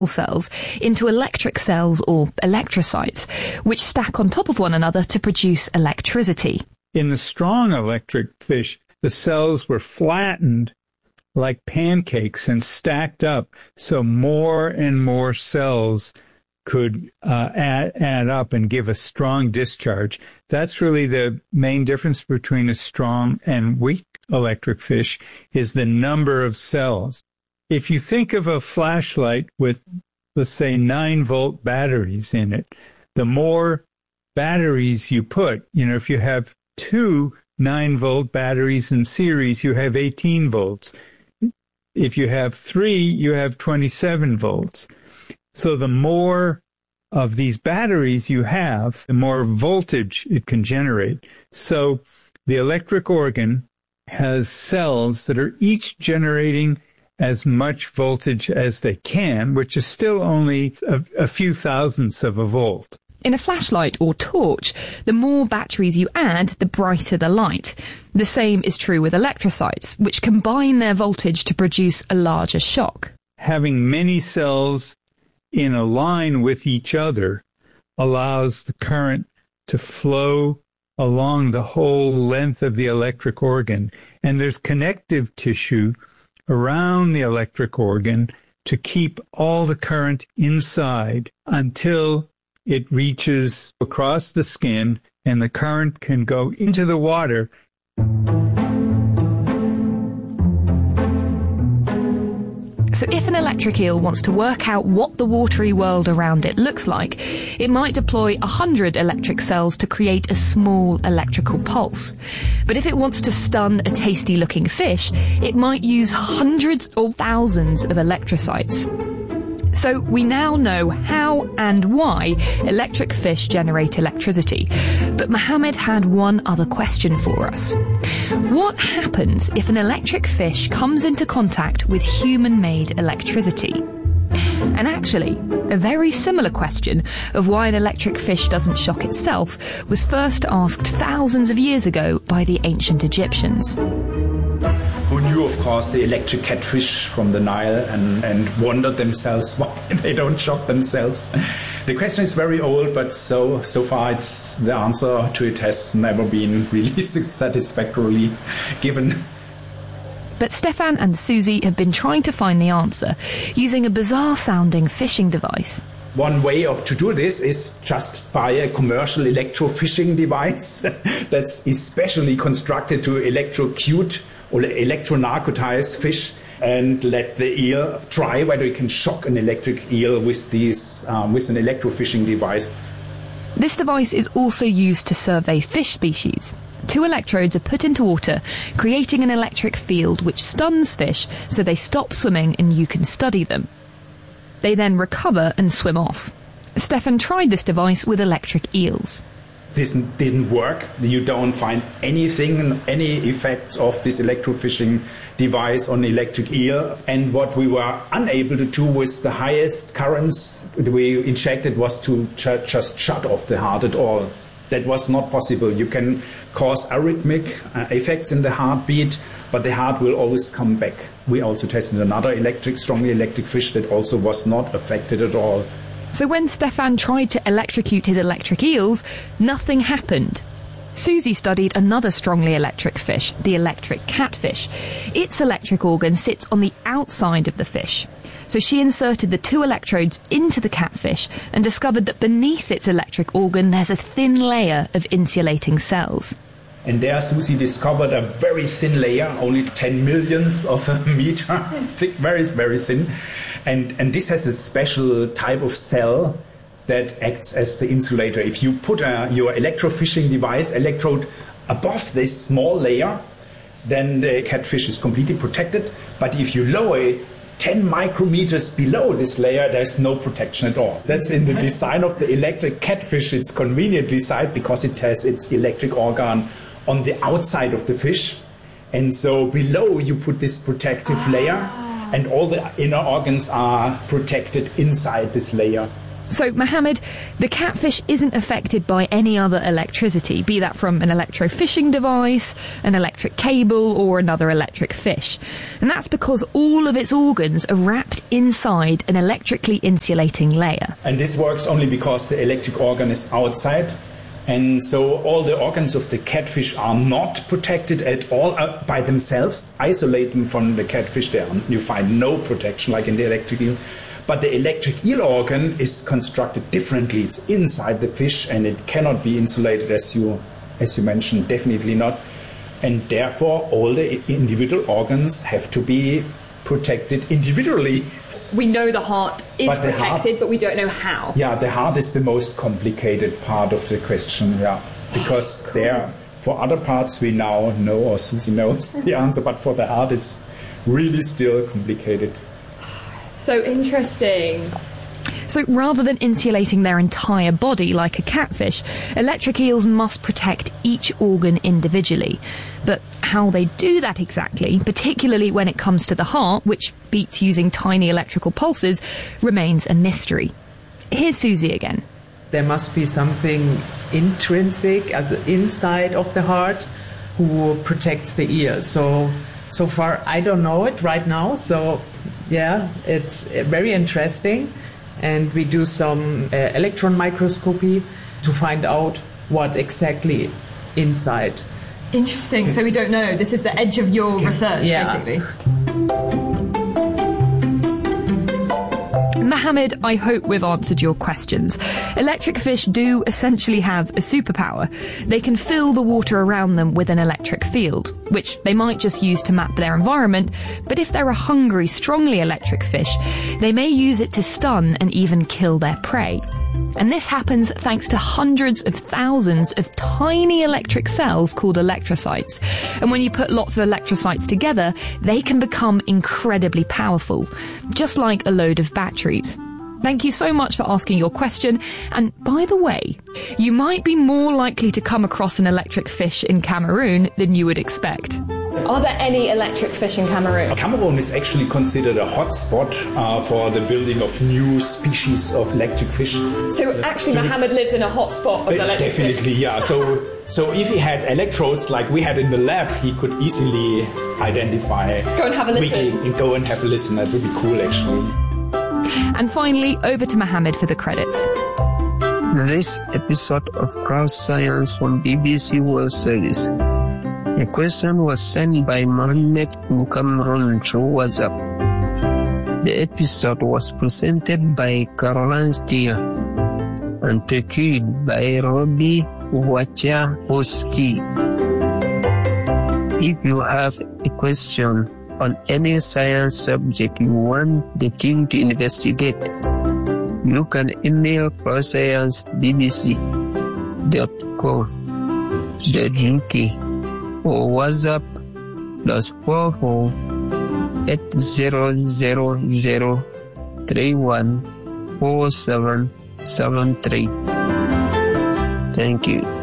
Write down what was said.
cells into electric cells or electrocytes, which stack on top of one another to produce electricity. In the strong electric fish, the cells were flattened like pancakes and stacked up, so more and more cells could add up and give a strong discharge. That's really the main difference between a strong and weak electric fish, is the number of cells. If you think of a flashlight with, let's say, 9-volt batteries in it, the more batteries you put, if you have 2 9-volt batteries in series, you have 18 volts. If you have 3, you have 27 volts. So the more of these batteries you have, the more voltage it can generate. So the electric organ has cells that are each generating as much voltage as they can, which is still only a few thousandths of a volt. In a flashlight or torch, the more batteries you add, the brighter the light. The same is true with electrocytes, which combine their voltage to produce a larger shock. Having many cells in a line with each other allows the current to flow along the whole length of the electric organ. And there's connective tissue around the electric organ to keep all the current inside until it reaches across the skin and the current can go into the water. So if an electric eel wants to work out what the watery world around it looks like, it might deploy 100 electric cells to create a small electrical pulse. But if it wants to stun a tasty-looking fish, it might use hundreds or thousands of electrocytes. So we now know how and why electric fish generate electricity. But Mohammed had one other question for us. What happens if an electric fish comes into contact with human-made electricity? And actually, a very similar question of why an electric fish doesn't shock itself was first asked thousands of years ago by the ancient Egyptians. Who knew, of course, the electric catfish from the Nile and wondered themselves why they don't shock themselves. The question is very old, but so far the answer to it has never been really satisfactorily given. But Stefan and Susie have been trying to find the answer using a bizarre-sounding fishing device. One way to do this is just buy a commercial electro-fishing device that's especially constructed to electrocute or electronarcotize fish and let the eel try whether you can shock an electric eel with an electro-fishing device. This device is also used to survey fish species. 2 electrodes are put into water, creating an electric field which stuns fish so they stop swimming and you can study them. They then recover and swim off. Stefan tried this device with electric eels. This didn't work. You don't find any effects of this electrofishing device on electric eel. And what we were unable to do with the highest currents we injected was to just shut off the heart at all. That was not possible. You can cause arrhythmic effects in the heartbeat, but the heart will always come back. We also tested another strongly electric fish that also was not affected at all. So when Stefan tried to electrocute his electric eels, nothing happened. Susie studied another strongly electric fish, the electric catfish. Its electric organ sits on the outside of the fish. So she inserted the 2 electrodes into the catfish and discovered that beneath its electric organ there's a thin layer of insulating cells. And there Susie discovered a very thin layer, only 10 millionths of a meter thick, very, very thin. And this has a special type of cell that acts as the insulator. If you put your electrofishing device electrode above this small layer, then the catfish is completely protected. But if you lower it 10 micrometers below this layer, there's no protection at all. That's in the design of the electric catfish. It's conveniently sized because it has its electric organ on the outside of the fish. And so below you put this protective layer, and all the inner organs are protected inside this layer. So, Mohammed, the catfish isn't affected by any other electricity, be that from an electrofishing device, an electric cable, or another electric fish. And that's because all of its organs are wrapped inside an electrically insulating layer. And this works only because the electric organ is outside. And so all the organs of the catfish are not protected at all by themselves. Isolate them from the catfish, you find no protection like in the electric eel. But the electric eel organ is constructed differently. It's inside the fish and it cannot be insulated as you mentioned, definitely not. And therefore all the individual organs have to be protected individually. We know the heart is protected, but we don't know how. Yeah, the heart is the most complicated part of the question, because for other parts we now know, or Susie knows the answer, but for the heart it's really still complicated. So interesting. So rather than insulating their entire body like a catfish, electric eels must protect each organ individually. But how they do that exactly, particularly when it comes to the heart, which beats using tiny electrical pulses, remains a mystery. Here's Susie again. There must be something intrinsic, as inside of the heart, who protects the eel. So far I don't know it right now. So yeah, it's very interesting. And we do some electron microscopy to find out what exactly inside. Interesting. So we don't know. This is the edge of your research, basically. Mohammed, I hope we've answered your questions. Electric fish do essentially have a superpower. They can fill the water around them with an electric field, which they might just use to map their environment, but if they're a hungry, strongly electric fish, they may use it to stun and even kill their prey. And this happens thanks to hundreds of thousands of tiny electric cells called electrocytes. And when you put lots of electrocytes together, they can become incredibly powerful, just like a load of batteries. Thank you so much for asking your question. And by the way, you might be more likely to come across an electric fish in Cameroon than you would expect. Are there any electric fish in Cameroon? Cameroon is actually considered a hotspot for the building of new species of electric fish. So actually Mohammed lives in a hotspot of electric fish? Definitely, yeah. So if he had electrodes like we had in the lab, he could easily identify. Go and have a listen. And go and have a listen. That would be cool, actually. And finally, over to Mohammed for the credits. This episode of Crowd Science from BBC World Service. A question was sent by Mohammed in Cameroon through WhatsApp. The episode was presented by Caroline Steele and procured by Robbie Wachowski. If you have a question on any science subject you want the team to investigate, you can email crowdscience@bbc.co.uk or WhatsApp +44 8000314773. Thank you.